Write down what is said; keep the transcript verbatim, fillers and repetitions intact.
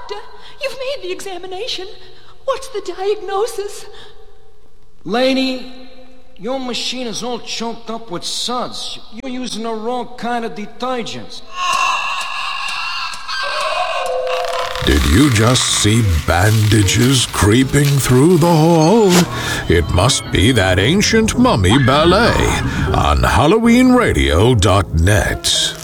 Doctor, you've made the examination. What's the diagnosis? Lady, your machine is all choked up with suds. You're using the wrong kind of detergents. Did you just see bandages creeping through the hall? It must be that ancient mummy ballet on Halloween Radio dot net.